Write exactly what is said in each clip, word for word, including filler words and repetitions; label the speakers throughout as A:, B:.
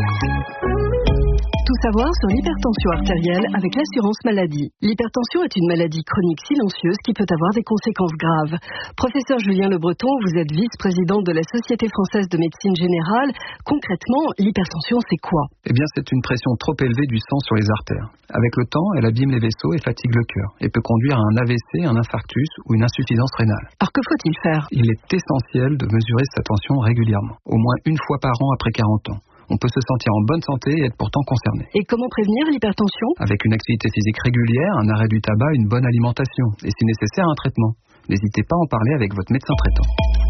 A: Tout savoir sur l'hypertension artérielle avec l'assurance maladie. L'hypertension est une maladie chronique silencieuse qui peut avoir des conséquences graves. Professeur Julien Le Breton, vous êtes vice-président de la Société française de médecine générale. Concrètement, l'hypertension, c'est quoi?
B: Eh bien, c'est une pression trop élevée du sang sur les artères. Avec le temps, elle abîme les vaisseaux et fatigue le cœur et peut conduire à un A V C, un infarctus ou une insuffisance rénale.
A: Alors que faut-il faire?
B: Il est essentiel de mesurer sa tension régulièrement, au moins une fois par an après quarante ans. On peut se sentir en bonne santé et être pourtant concerné.
A: Et comment prévenir l'hypertension?
B: Avec une activité physique régulière, un arrêt du tabac, une bonne alimentation. Et si nécessaire, un traitement. N'hésitez pas à en parler avec votre médecin traitant.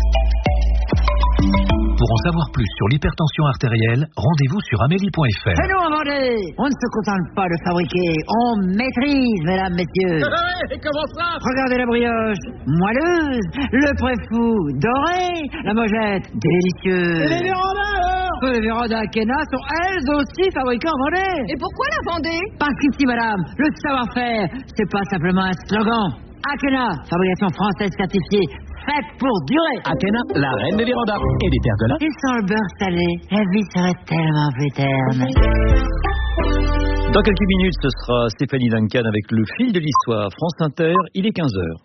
C: Pour en savoir plus sur l'hypertension artérielle, rendez-vous sur amélie point f r.
D: Et nous, en Vendée, on ne se contente pas de fabriquer, on maîtrise, mesdames, messieurs.
E: Et comment ça?
D: Regardez la brioche, moelleuse, le préfou, doré, la mojette, délicieuse.
E: Et les vérandas, alors?
D: Les vérandas Akena sont elles aussi fabriquées en Vendée.
F: Et pourquoi la Vendée?
D: Parce qu'ici, madame, le savoir-faire, c'est pas simplement un slogan. Akena, fabrication française certifiée, faite pour durer.
E: Akena, la reine des vérandas et des pergolas.
D: Et sans le beurre salé, la vie serait tellement plus terne.
G: Dans quelques minutes, ce sera Stéphanie Duncan avec le fil de l'histoire. France Inter, il est quinze heures.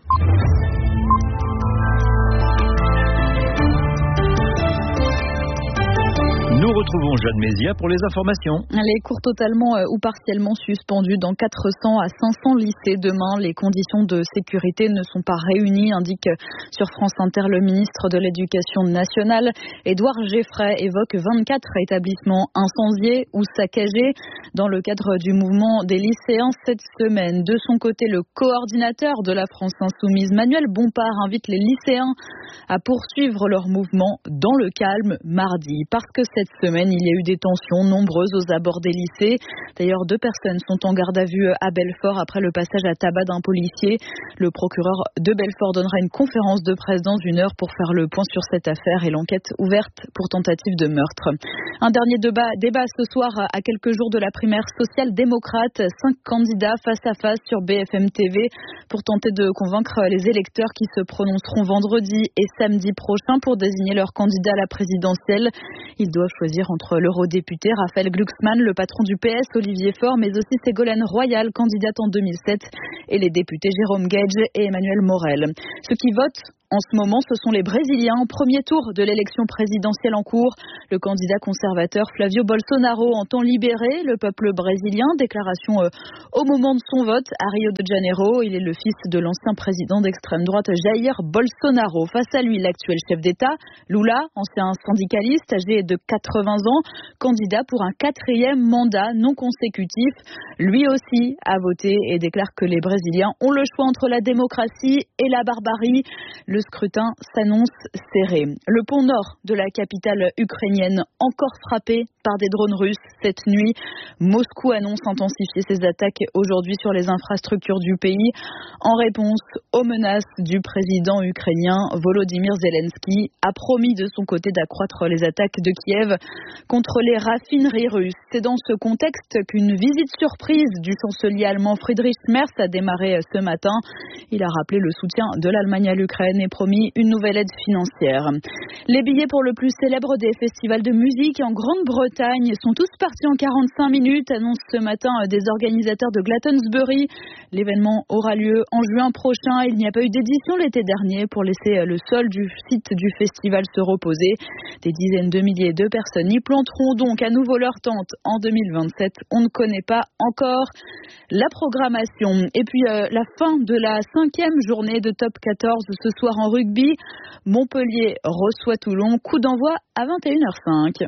G: Nous retrouvons Jeanne Mézia pour les informations.
H: Les cours totalement ou partiellement suspendus dans quatre cents à cinq cents lycées demain. Les conditions de sécurité ne sont pas réunies, indique sur France Inter le ministre de l'Éducation nationale. Édouard Geffray évoque vingt-quatre établissements incendiés ou saccagés dans le cadre du mouvement des lycéens cette semaine. De son côté, le coordinateur de la France Insoumise, Manuel Bompard, invite les lycéens à poursuivre leur mouvement dans le calme mardi. Parce que cette semaine, il y a eu des tensions nombreuses aux abords des lycées. D'ailleurs, deux personnes sont en garde à vue à Belfort après le passage à tabac d'un policier. Le procureur de Belfort donnera une conférence de presse dans une heure pour faire le point sur cette affaire et l'enquête ouverte pour tentative de meurtre. Un dernier débat, débat ce soir à quelques jours de la primaire social-démocrate. Cinq candidats face à face sur B F M T V pour tenter de convaincre les électeurs qui se prononceront vendredi et samedi prochain pour désigner leur candidat à la présidentielle. Ils doivent choisir entre l'eurodéputé Raphaël Glucksmann, le patron du P S Olivier Faure, mais aussi Ségolène Royal, candidate en deux mille sept, et les députés Jérôme Gage et Emmanuel Morel. Ceux qui votent en ce moment, ce sont les Brésiliens. Premier tour de l'élection présidentielle en cours. Le candidat conservateur Flavio Bolsonaro entend libérer le peuple brésilien. Déclaration euh, au moment de son vote à Rio de Janeiro. Il est le fils de l'ancien président d'extrême droite Jair Bolsonaro. Face à lui, l'actuel chef d'État, Lula, ancien syndicaliste âgé de quatre-vingts ans, candidat pour un quatrième mandat non consécutif. Lui aussi a voté et déclare que les Brésiliens ont le choix entre la démocratie et la barbarie. Le scrutin s'annonce serré. Le pont nord de la capitale ukrainienne encore frappé par des drones russes cette nuit. Moscou annonce intensifier ses attaques aujourd'hui sur les infrastructures du pays en réponse aux menaces du président ukrainien Volodymyr Zelensky a promis de son côté d'accroître les attaques de Kiev contre les raffineries russes. C'est dans ce contexte qu'une visite surprise du chancelier allemand Friedrich Merz a démarré ce matin. Il a rappelé le soutien de l'Allemagne à l'Ukraine et promis une nouvelle aide financière. Les billets pour le plus célèbre des festivals de musique en Grande-Bretagne sont tous partis en quarante-cinq minutes, annonce ce matin des organisateurs de Glastonbury. L'événement aura lieu en juin prochain. Il n'y a pas eu d'édition l'été dernier pour laisser le sol du site du festival se reposer. Des dizaines de milliers de personnes y planteront donc à nouveau leur tente en deux mille vingt-sept. On ne connaît pas encore la programmation. Et puis euh, la fin de la cinquième journée de top quatorze ce soir en rugby. Montpellier reçoit Toulon. Coup d'envoi à vingt et une heures cinq.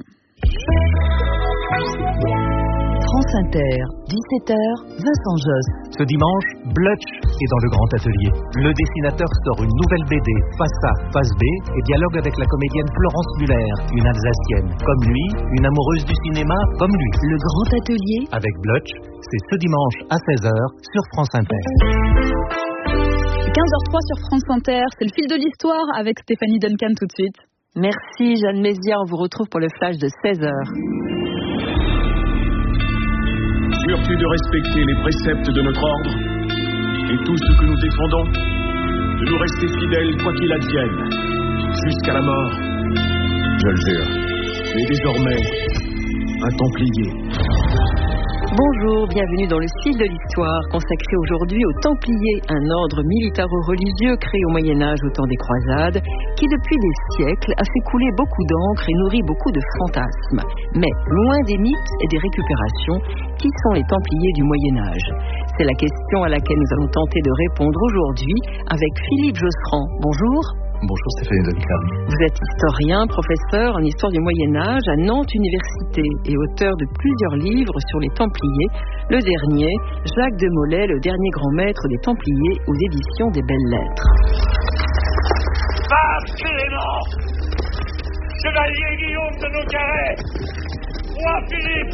A: France Inter, dix-sept heures, Vincent Josse.
C: Ce dimanche, Blutch est dans le grand atelier. Le dessinateur sort une nouvelle B D, Face A, Face B, et dialogue avec la comédienne Florence Muller, une Alsacienne. Comme lui, une amoureuse du cinéma, comme lui.
A: Le grand atelier
C: avec Blutch, c'est ce dimanche à seize heures sur France Inter.
H: quinze heures trois sur France Inter, c'est le fil de l'histoire avec Stéphanie Duncan tout de suite.
A: Merci Jeanne Mézia, on vous retrouve pour le flash de seize heures.
I: Jures-tu de respecter les préceptes de notre ordre et tout ce que nous défendons, de nous rester fidèles quoi qu'il advienne, jusqu'à la mort?
J: Je le jure.
I: Et désormais, un Templier.
A: Bonjour, bienvenue dans le fil de l'histoire consacré aujourd'hui aux Templiers, un ordre militaro-religieux créé au Moyen-Âge au temps des croisades, qui depuis des siècles a fait couler beaucoup d'encre et nourrit beaucoup de fantasmes. Mais loin des mythes et des récupérations, qui sont les Templiers du Moyen-Âge? C'est la question à laquelle nous allons tenter de répondre aujourd'hui avec Philippe Josserand. Bonjour.
F: Bonjour Stéphanie Duncan.
A: Vous êtes historien, professeur en histoire du Moyen-Âge à Nantes Université et auteur de plusieurs livres sur les Templiers. Le dernier, Jacques de Molay, le dernier grand maître des Templiers, aux éditions des Belles Lettres.
J: Par Clément, chevalier Guillaume de Nogaret, roi Philippe,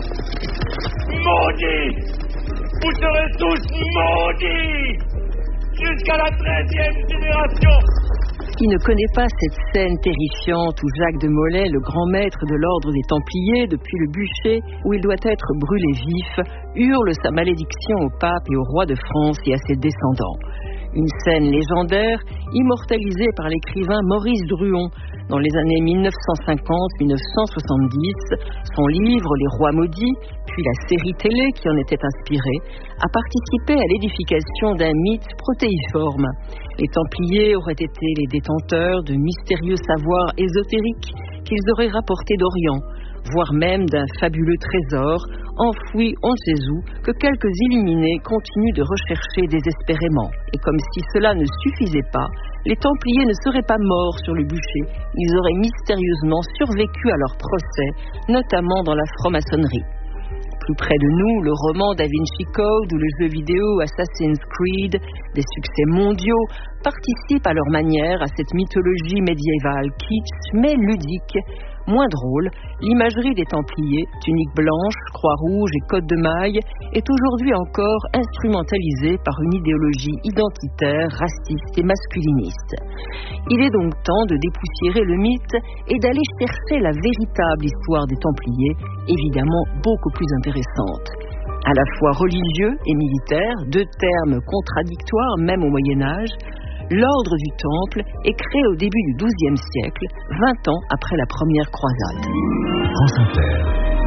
J: maudit, vous serez tous maudits jusqu'à la treizième génération.
A: Qui ne connaît pas cette scène terrifiante où Jacques de Molay, le grand maître de l'ordre des Templiers, depuis le bûcher où il doit être brûlé vif, hurle sa malédiction au pape et au roi de France et à ses descendants. Une scène légendaire, immortalisée par l'écrivain Maurice Druon dans les années mille neuf cent cinquante à mille neuf cent soixante-dix. Son livre « Les Rois Maudits », puis la série télé qui en était inspirée, a participé à l'édification d'un mythe protéiforme. Les Templiers auraient été les détenteurs de mystérieux savoirs ésotériques qu'ils auraient rapportés d'Orient, voire même d'un fabuleux trésor enfoui on ne sait où, que quelques illuminés continuent de rechercher désespérément. Et comme si cela ne suffisait pas, les Templiers ne seraient pas morts sur le bûcher, ils auraient mystérieusement survécu à leur procès, notamment dans la franc-maçonnerie. Plus près de nous, le roman Da Vinci Code ou le jeu vidéo Assassin's Creed, des succès mondiaux, participent à leur manière à cette mythologie médiévale kitsch mais ludique. Moins drôle, l'imagerie des Templiers, tunique blanche, croix rouge et côte de maille, est aujourd'hui encore instrumentalisée par une idéologie identitaire, raciste et masculiniste. Il est donc temps de dépoussiérer le mythe et d'aller chercher la véritable histoire des Templiers, évidemment beaucoup plus intéressante. À la fois religieux et militaire, deux termes contradictoires même au Moyen-Âge, l'ordre du Temple est créé au début du douzième siècle, vingt ans après la première croisade.
C: France Inter,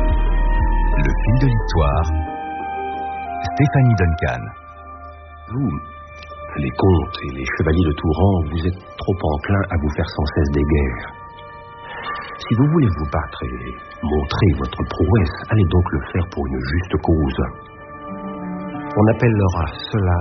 C: le fil de l'histoire, Stéphanie Duncan.
F: Vous, les comtes et les chevaliers de tout rang, vous êtes trop enclins à vous faire sans cesse des guerres. Si vous voulez vous battre et montrer votre prouesse, allez donc le faire pour une juste cause. On appellera cela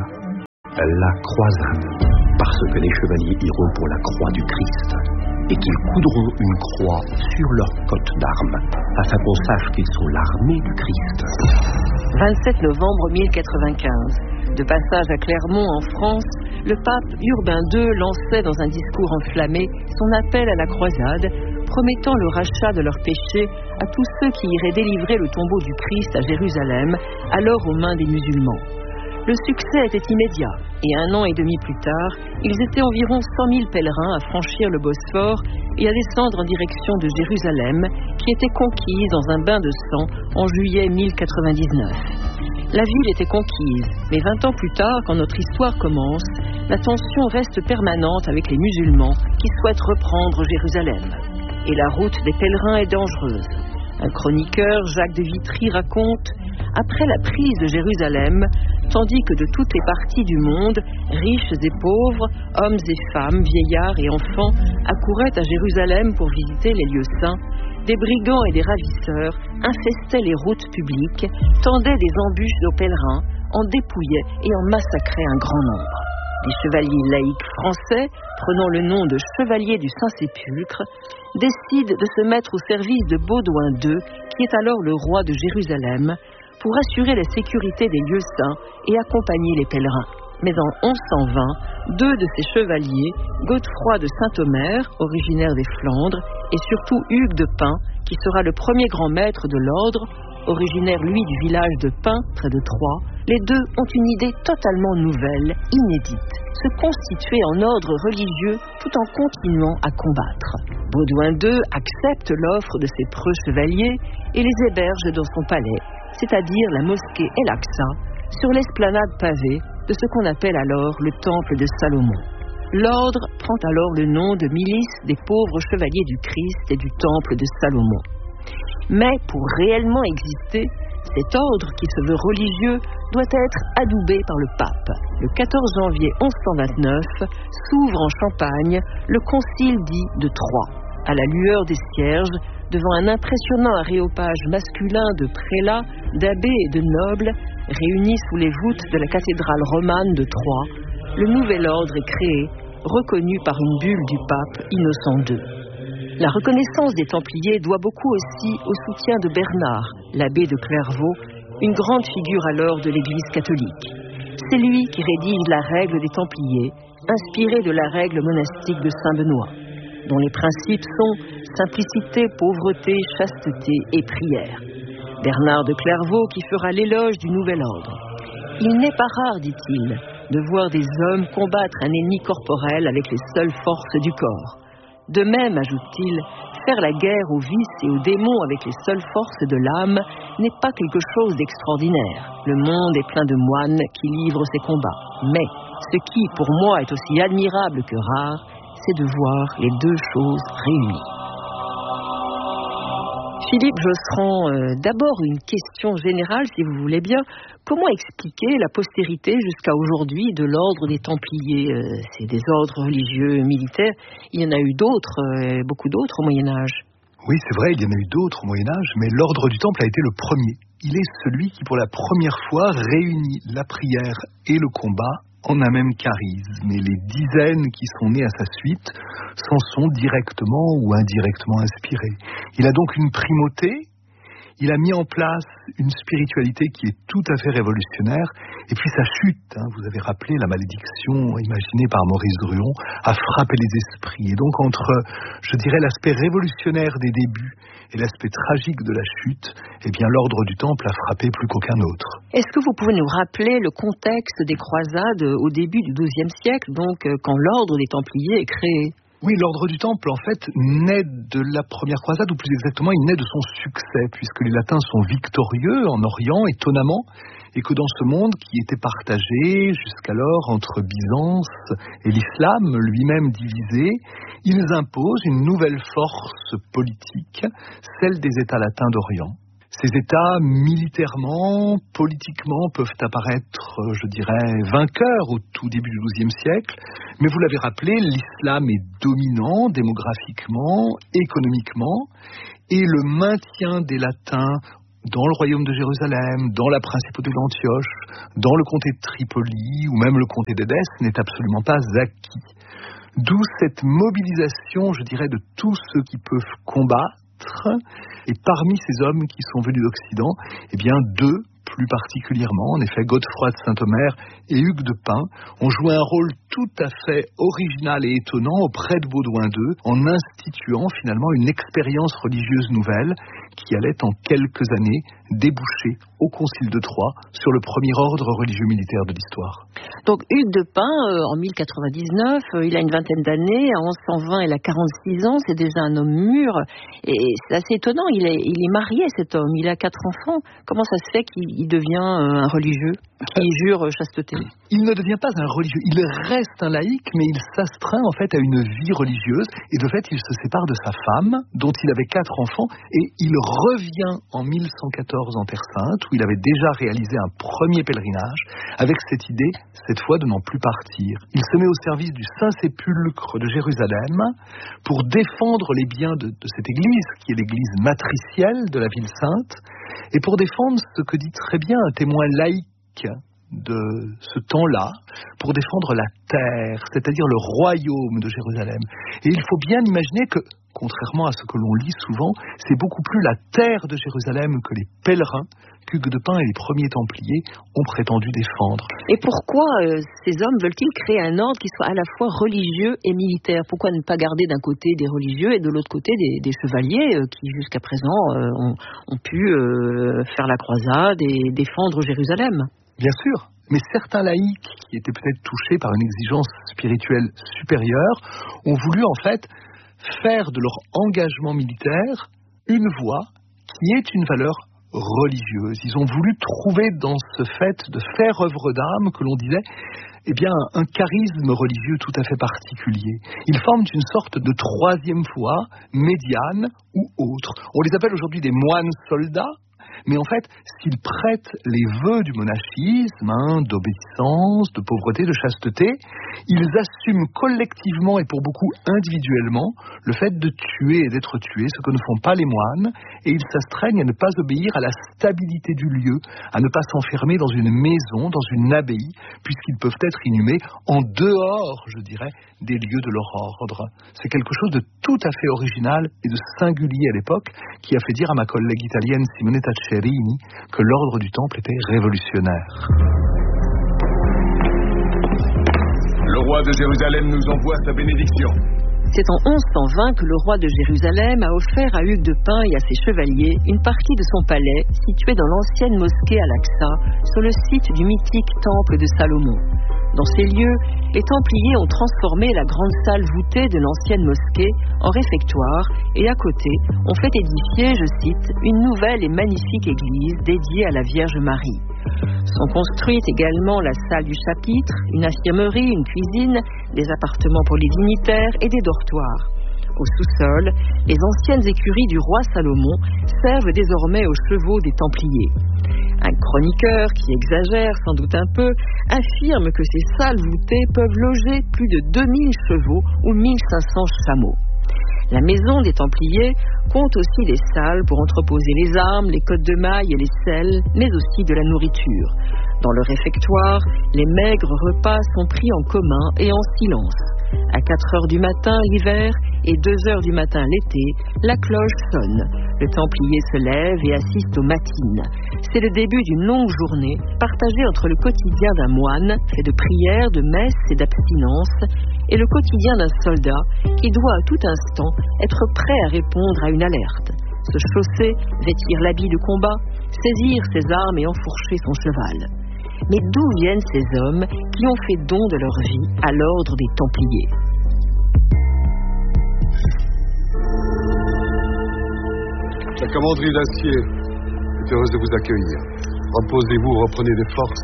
F: la croisade. Parce que les chevaliers iront pour la croix du Christ et qu'ils coudront une croix sur leur cotte d'armes, afin qu'on sache qu'ils sont l'armée du Christ.
A: vingt-sept novembre mille quatre-vingt-quinze. De passage à Clermont en France, le pape Urbain deux lançait dans un discours enflammé son appel à la croisade, promettant le rachat de leurs péchés à tous ceux qui iraient délivrer le tombeau du Christ à Jérusalem, alors aux mains des musulmans. Le succès était immédiat, et un an et demi plus tard, ils étaient environ cent mille pèlerins à franchir le Bosphore et à descendre en direction de Jérusalem, qui était conquise dans un bain de sang en juillet mille quatre-vingt-dix-neuf. La ville était conquise, mais vingt ans plus tard, quand notre histoire commence, la tension reste permanente avec les musulmans qui souhaitent reprendre Jérusalem. Et la route des pèlerins est dangereuse. Un chroniqueur, Jacques de Vitry, raconte « Après la prise de Jérusalem, tandis que de toutes les parties du monde, riches et pauvres, hommes et femmes, vieillards et enfants, accouraient à Jérusalem pour visiter les lieux saints, des brigands et des ravisseurs infestaient les routes publiques, tendaient des embûches aux pèlerins, en dépouillaient et en massacraient un grand nombre. Les chevaliers laïcs français, prenant le nom de chevaliers du Saint-Sépulcre, décident de se mettre au service de Baudouin deux, qui est alors le roi de Jérusalem, pour assurer la sécurité des lieux saints et accompagner les pèlerins. Mais en onze cent vingt, deux de ces chevaliers, Godefroy de Saint-Omer, originaire des Flandres, et surtout Hugues de Pin, qui sera le premier grand maître de l'ordre, originaire lui du village de Pin, près de Troyes, les deux ont une idée totalement nouvelle, inédite, se constituer en ordre religieux tout en continuant à combattre. Baudouin deux accepte l'offre de ses preux chevaliers et les héberge dans son palais, c'est-à-dire la mosquée El-Aqsa, sur l'esplanade pavée de ce qu'on appelle alors le temple de Salomon. L'ordre prend alors le nom de milice des pauvres chevaliers du Christ et du temple de Salomon.
K: Mais pour réellement exister, cet ordre, qui se veut religieux, doit être adoubé par le pape. Le quatorze janvier mille cent vingt-neuf s'ouvre en Champagne le concile dit de Troyes. À la lueur des cierges, devant un impressionnant aréopage masculin de prélats, d'abbés et de nobles, réunis sous les voûtes de la cathédrale romane de Troyes, le nouvel ordre est créé, reconnu par une bulle du pape Innocent deux. La reconnaissance des Templiers doit beaucoup aussi au soutien de Bernard, l'abbé de Clairvaux, une grande figure alors de l'Église catholique. C'est lui qui rédige la règle des Templiers, inspirée de la règle monastique de Saint-Benoît, dont les principes sont simplicité, pauvreté, chasteté et prière. Bernard de Clairvaux qui fera l'éloge du nouvel ordre. Il n'est pas rare, dit-il, de voir des hommes combattre un ennemi corporel avec les seules forces du corps. De même, ajoute-t-il, faire la guerre aux vices et aux démons avec les seules forces de l'âme n'est pas quelque chose d'extraordinaire. Le monde est plein de moines qui livrent ces combats. Mais ce qui, pour moi, est aussi admirable que rare, c'est de voir les deux choses réunies. Philippe Josserand, euh, d'abord une question générale, si vous voulez bien. Comment expliquer la postérité jusqu'à aujourd'hui de l'ordre des Templiers ? euh, C'est des ordres religieux militaires. Il y en a eu d'autres, euh, beaucoup d'autres au Moyen-Âge.
L: Oui, c'est vrai, il y en a eu d'autres au Moyen-Âge, mais l'ordre du Temple a été le premier. Il est celui qui, pour la première fois, réunit la prière et le combat en un même charisme. Et les dizaines qui sont nées à sa suite s'en sont directement ou indirectement inspirées. Il a donc une primauté. Il a mis en place une spiritualité qui est tout à fait révolutionnaire. Et puis sa chute, hein, vous avez rappelé la malédiction imaginée par Maurice Druon, a frappé les esprits. Et donc entre, je dirais, l'aspect révolutionnaire des débuts et l'aspect tragique de la chute, eh bien l'ordre du Temple a frappé plus qu'aucun autre.
K: Est-ce que vous pouvez nous rappeler le contexte des croisades au début du douzième siècle, donc quand l'ordre des Templiers est créé ?
L: Oui, l'ordre du Temple, en fait, naît de la première croisade, ou plus exactement, il naît de son succès, puisque les Latins sont victorieux en Orient, étonnamment, et que dans ce monde qui était partagé jusqu'alors entre Byzance et l'islam, lui-même divisé, ils imposent une nouvelle force politique, celle des États latins d'Orient. Ces États, militairement, politiquement, peuvent apparaître, je dirais, vainqueurs au tout début du douzième siècle, mais vous l'avez rappelé, l'islam est dominant démographiquement, économiquement, et le maintien des Latins dans le royaume de Jérusalem, dans la principauté d'Antioche, dans le comté de Tripoli, ou même le comté d'Édesse, n'est absolument pas acquis. D'où cette mobilisation, je dirais, de tous ceux qui peuvent combattre. Et parmi ces hommes qui sont venus d'Occident, eh bien deux plus particulièrement, en effet Godefroy de Saint-Omer et Hugues de Pint, ont joué un rôle tout à fait original et étonnant auprès de Baudouin deux, en instituant finalement une expérience religieuse nouvelle qui allait en quelques années déboucher au Concile de Troyes sur le premier ordre religieux militaire de l'histoire.
K: Donc Hugues de Pint, euh, en mille quatre-vingt-dix-neuf, euh, il a une vingtaine d'années, en onze cent vingt, il a quarante-six ans, c'est déjà un homme mûr, et c'est assez étonnant, il est, il est marié cet homme, il a quatre enfants. Comment ça se fait qu'il devient euh, un religieux, qui jure chasteté ?
L: Il ne devient pas un religieux, il reste un laïc, mais il s'astreint en fait à une vie religieuse, et de fait il se sépare de sa femme, dont il avait quatre enfants, et il revient en mille cent quatorze en Terre Sainte, où il avait déjà réalisé un premier pèlerinage, avec cette idée, cette fois, de n'en plus partir. Il se met au service du Saint-Sépulcre de Jérusalem pour défendre les biens de, de cette église, qui est l'église matricielle de la ville sainte, et pour défendre ce que dit très bien un témoin laïque de ce temps-là, pour défendre la terre, c'est-à-dire le royaume de Jérusalem. Et il faut bien imaginer que, contrairement à ce que l'on lit souvent, c'est beaucoup plus la terre de Jérusalem que les pèlerins qu'Hugues de Pint et les premiers Templiers ont prétendu défendre.
K: Et pourquoi euh, ces hommes veulent-ils créer un ordre qui soit à la fois religieux et militaire ? Pourquoi ne pas garder d'un côté des religieux et de l'autre côté des, des chevaliers euh, qui jusqu'à présent euh, ont, ont pu euh, faire la croisade et défendre Jérusalem ?
L: Bien sûr, mais certains laïcs qui étaient peut-être touchés par une exigence spirituelle supérieure ont voulu en fait faire de leur engagement militaire une voie qui est une valeur religieuse. Ils ont voulu trouver dans ce fait de faire œuvre d'âme, que l'on disait, eh bien, un charisme religieux tout à fait particulier. Ils forment une sorte de troisième foi, médiane ou autre. On les appelle aujourd'hui des moines soldats, mais en fait, s'ils prêtent les vœux du monachisme, hein, d'obéissance, de pauvreté, de chasteté, ils assument collectivement et pour beaucoup individuellement le fait de tuer et d'être tués, ce que ne font pas les moines, et ils s'astreignent à ne pas obéir à la stabilité du lieu, à ne pas s'enfermer dans une maison, dans une abbaye, puisqu'ils peuvent être inhumés en dehors, je dirais, des lieux de leur ordre. C'est quelque chose de tout à fait original et de singulier à l'époque, qui a fait dire à ma collègue italienne Simonetta Cerini que l'ordre du Temple était révolutionnaire.
I: Le roi de Jérusalem nous envoie sa bénédiction.
K: C'est en onze cent vingt que le roi de Jérusalem a offert à Hugues de Pint et à ses chevaliers une partie de son palais situé dans l'ancienne mosquée Al-Aqsa, sur le site du mythique temple de Salomon. Dans ces lieux, les Templiers ont transformé la grande salle voûtée de l'ancienne mosquée en réfectoire et à côté, ont fait édifier, je cite, une nouvelle et magnifique église dédiée à la Vierge Marie. Sont construites également la salle du chapitre, une infirmerie, une cuisine, des appartements pour les dignitaires et des dortoirs. Au sous-sol, les anciennes écuries du roi Salomon servent désormais aux chevaux des Templiers. Un chroniqueur, qui exagère sans doute un peu, affirme que ces salles voûtées peuvent loger plus de deux mille chevaux ou mille cinq cents chameaux. La maison des Templiers compte aussi des salles pour entreposer les armes, les cottes de mailles et les selles, mais aussi de la nourriture. Dans le réfectoire, les maigres repas sont pris en commun et en silence. À quatre heures du matin l'hiver et deux heures du matin l'été, la cloche sonne. Le Templier se lève et assiste aux matines. C'est le début d'une longue journée partagée entre le quotidien d'un moine, fait de prières, de messes et d'abstinence, et le quotidien d'un soldat qui doit à tout instant être prêt à répondre à une alerte. Se chausser, vêtir l'habit de combat, saisir ses armes et enfourcher son cheval. Mais d'où viennent ces hommes qui ont fait don de leur vie à l'ordre des Templiers ?
M: La commanderie d'Acier est heureuse de vous accueillir. Reposez-vous, reprenez des forces.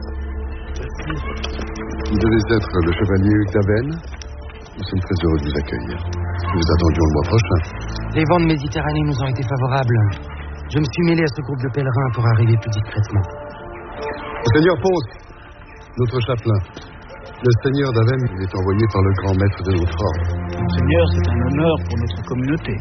M: Vous devez être le chevalier Hugues d'Avennes. Nous sommes très heureux de vous accueillir. Nous vous attendions le mois prochain.
N: Les vents de Méditerranée nous ont été favorables. Je me suis mêlé à ce groupe de pèlerins pour arriver plus discrètement.
M: Seigneur Ponce, notre chapelain, le seigneur d'Avennes est envoyé par le grand maître de notre ordre.
O: Seigneur, c'est un honneur pour notre communauté.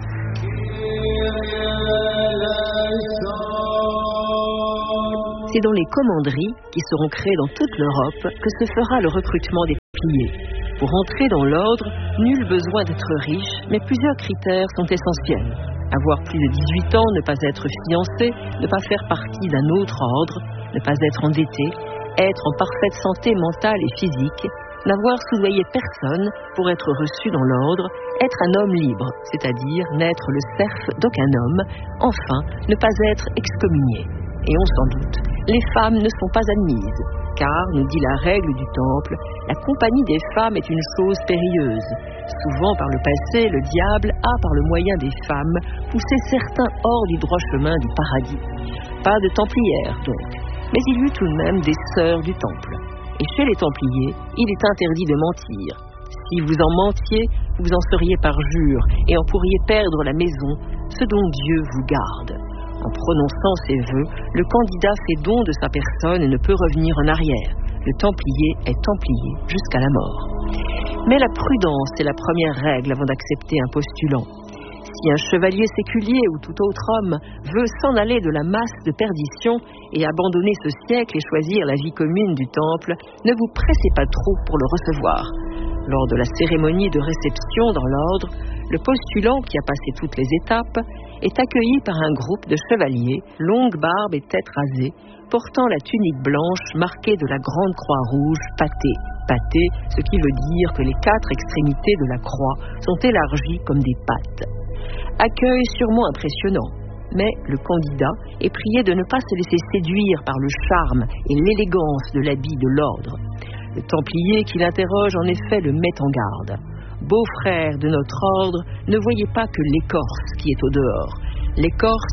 K: C'est dans les commanderies qui seront créées dans toute l'Europe que se fera le recrutement des Templiers. Pour entrer dans l'ordre, nul besoin d'être riche, mais plusieurs critères sont essentiels. Avoir plus de dix-huit ans, ne pas être fiancé, ne pas faire partie d'un autre ordre, ne pas être endetté, être en parfaite santé mentale et physique, n'avoir soudoyé personne pour être reçu dans l'ordre, être un homme libre, c'est-à-dire n'être le serf d'aucun homme, enfin, ne pas être excommunié. Et on s'en doute, les femmes ne sont pas admises, car, nous dit la règle du Temple, la compagnie des femmes est une chose périlleuse. Souvent, par le passé, le diable a, par le moyen des femmes, poussé certains hors du droit chemin du paradis. Pas de templières, donc, mais il y eut tout de même des sœurs du Temple. Et chez les Templiers, il est interdit de mentir. Si vous en mentiez, vous en seriez parjure et en pourriez perdre la maison, ce dont Dieu vous garde. En prononçant ces vœux, le candidat fait don de sa personne et ne peut revenir en arrière. Le Templier est Templier jusqu'à la mort. Mais la prudence est la première règle avant d'accepter un postulant. Si un chevalier séculier ou tout autre homme veut s'en aller de la masse de perdition et abandonner ce siècle et choisir la vie commune du Temple, ne vous pressez pas trop pour le recevoir. Lors de la cérémonie de réception dans l'ordre, le postulant qui a passé toutes les étapes est accueilli par un groupe de chevaliers, longue barbe et tête rasée, portant la tunique blanche marquée de la grande croix rouge pâtée. Pâtée, ce qui veut dire que les quatre extrémités de la croix sont élargies comme des pattes. Accueil sûrement impressionnant, mais le candidat est prié de ne pas se laisser séduire par le charme et l'élégance de l'habit de l'ordre. Le Templier qui l'interroge en effet le met en garde. Beau-frère de notre ordre, ne voyez pas que l'écorce qui est au dehors. L'écorce,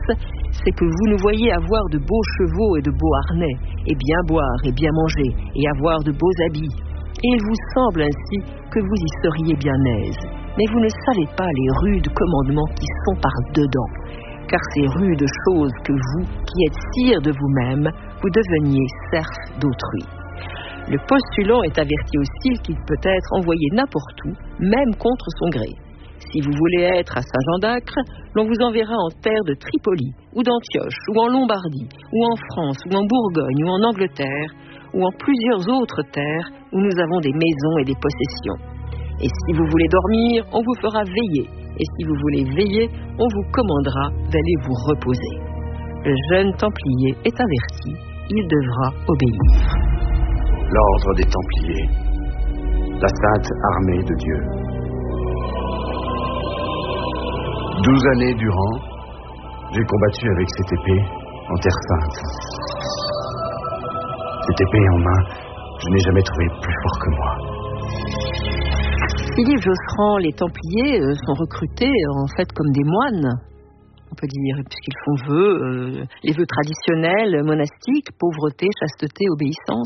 K: c'est que vous nous voyez avoir de beaux chevaux et de beaux harnais, et bien boire et bien manger, et avoir de beaux habits. Et il vous semble ainsi que vous y seriez bien aise. Mais vous ne savez pas les rudes commandements qui sont par dedans, car ces rudes choses que vous, qui êtes sire de vous-même, vous deveniez serf d'autrui. Le postulant est averti aussi qu'il peut être envoyé n'importe où, même contre son gré. Si vous voulez être à Saint-Jean d'Acre, l'on vous enverra en terre de Tripoli, ou d'Antioche, ou en Lombardie, ou en France, ou en Bourgogne, ou en Angleterre, ou en plusieurs autres terres où nous avons des maisons et des possessions. Et si vous voulez dormir, on vous fera veiller. Et si vous voulez veiller, on vous commandera d'aller vous reposer. Le jeune Templier est averti, il devra obéir.
F: L'ordre des Templiers, la sainte armée de Dieu. Douze années durant, j'ai combattu avec cette épée en terre sainte. Cette épée en main, je n'ai jamais trouvé plus fort que moi.
K: Philippe Josserand, les Templiers euh, sont recrutés en fait comme des moines, on peut dire, puisqu'ils font vœux, euh, les vœux traditionnels, monastiques, pauvreté, chasteté, obéissance.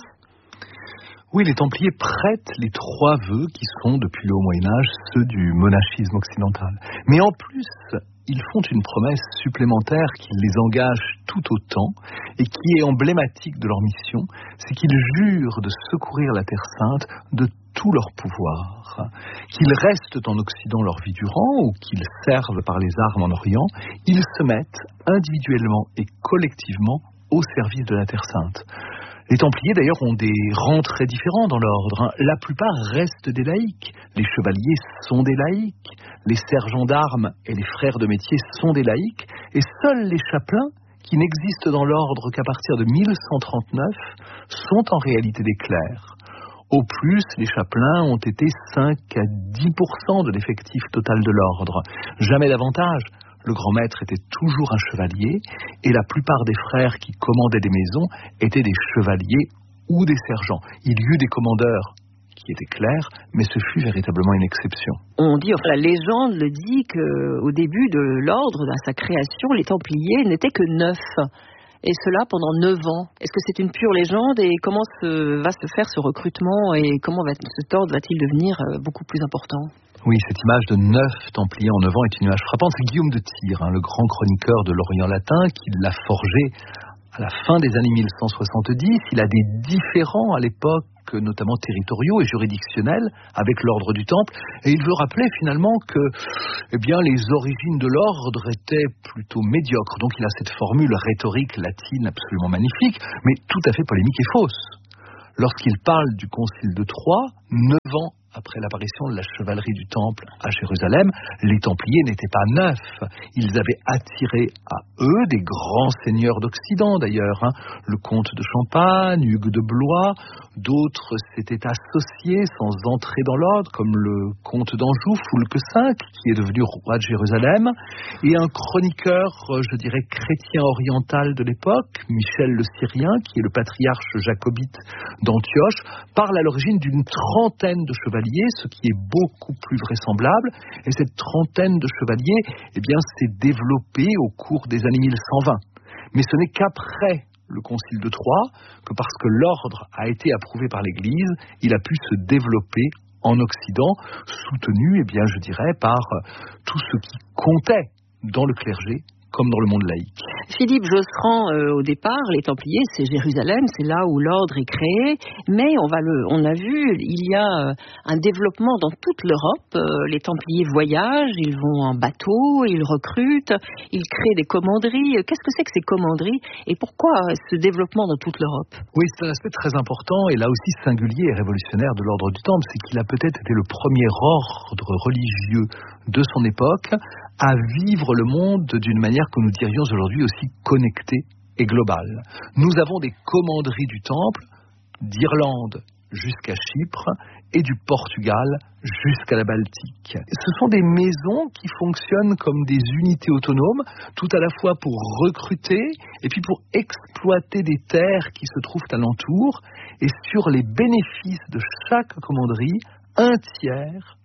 L: Oui, les Templiers prêtent les trois vœux qui sont, depuis le Haut Moyen-Âge, ceux du monachisme occidental. Mais en plus, ils font une promesse supplémentaire qui les engage tout autant et qui est emblématique de leur mission, c'est qu'ils jurent de secourir la Terre Sainte de tout leur pouvoir. Qu'ils restent en Occident leur vie durant ou qu'ils servent par les armes en Orient, ils se mettent individuellement et collectivement au service de la Terre Sainte. Les Templiers, d'ailleurs, ont des rangs très différents dans l'ordre. La plupart restent des laïcs. Les chevaliers sont des laïcs. Les sergents d'armes et les frères de métier sont des laïcs. Et seuls les chapelains, qui n'existent dans l'ordre qu'à partir de mille cent trente-neuf, sont en réalité des clercs. Au plus, les chapelains ont été cinq à dix pour cent de l'effectif total de l'ordre. Jamais davantage. Le grand maître était toujours un chevalier et la plupart des frères qui commandaient des maisons étaient des chevaliers ou des sergents. Il y eut des commandeurs qui étaient clercs, mais ce fut véritablement une exception.
K: On dit, enfin la légende le dit qu'au début de l'ordre, à sa création, les Templiers n'étaient que neuf. Et cela pendant neuf ans. Est-ce que c'est une pure légende et comment se, va se faire ce recrutement et comment va, cet ordre va-t-il devenir beaucoup plus important ?
L: Oui, cette image de neuf Templiers en neuf ans est une image frappante. C'est Guillaume de Tyr, hein, le grand chroniqueur de l'Orient latin, qui l'a forgé à la fin des années mille cent soixante-dix. Il a des différends à l'époque, notamment territoriaux et juridictionnels, avec l'ordre du Temple. Et il veut rappeler finalement que eh bien, les origines de l'ordre étaient plutôt médiocres. Donc il a cette formule rhétorique latine absolument magnifique, mais tout à fait polémique et fausse. Lorsqu'il parle du Concile de Troyes, neuf ans après l'apparition de la chevalerie du Temple à Jérusalem, les Templiers n'étaient pas neufs. Ils avaient attiré à eux des grands seigneurs d'Occident d'ailleurs, hein. Le comte de Champagne, Hugues de Blois, d'autres s'étaient associés sans entrer dans l'ordre, comme le comte d'Anjou, Foulques cinq, qui est devenu roi de Jérusalem, et un chroniqueur, je dirais, chrétien oriental de l'époque, Michel le Syrien, qui est le patriarche jacobite d'Antioche, parle à l'origine d'une trentaine de chevaliers, ce qui est beaucoup plus vraisemblable, et cette trentaine de chevaliers eh bien, s'est développée au cours des années mille cent vingt. Mais ce n'est qu'après le Concile de Troyes que, parce que l'ordre a été approuvé par l'Église, il a pu se développer en Occident, soutenu, eh bien, je dirais, par tout ce qui comptait dans le clergé comme dans le monde laïque.
K: Philippe Josserand, euh, au départ, les Templiers, c'est Jérusalem, c'est là où l'ordre est créé, mais on va le, on a vu, il y a euh, un développement dans toute l'Europe. Euh, les Templiers voyagent, ils vont en bateau, ils recrutent, ils créent des commanderies. Qu'est-ce que c'est que ces commanderies et pourquoi ce développement dans toute l'Europe ?
L: Oui, c'est un aspect très important et là aussi singulier et révolutionnaire de l'ordre du Temple, c'est qu'il a peut-être été le premier ordre religieux de son époque à vivre le monde d'une manière que nous dirions aujourd'hui aussi connectée et globale. Nous avons des commanderies du Temple d'Irlande jusqu'à Chypre et du Portugal jusqu'à la Baltique. Ce sont des maisons qui fonctionnent comme des unités autonomes, tout à la fois pour recruter et puis pour exploiter des terres qui se trouvent alentour. Et sur les bénéfices de chaque commanderie, un tiers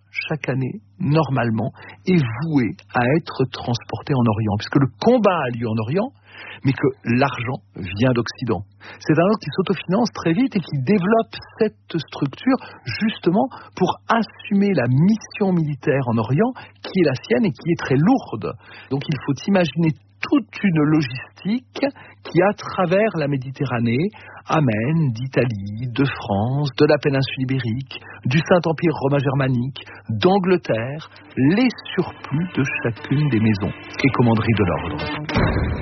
L: chaque année, normalement, est voué à être transporté en Orient, puisque le combat a lieu en Orient, mais que l'argent vient d'Occident. C'est un autre qui s'autofinance très vite et qui développe cette structure justement pour assumer la mission militaire en Orient qui est la sienne et qui est très lourde. Donc il faut imaginer toute une logistique qui, à travers la Méditerranée, amène d'Italie, de France, de la péninsule ibérique, du Saint-Empire romain germanique, d'Angleterre, les surplus de chacune des maisons et commanderies de l'ordre.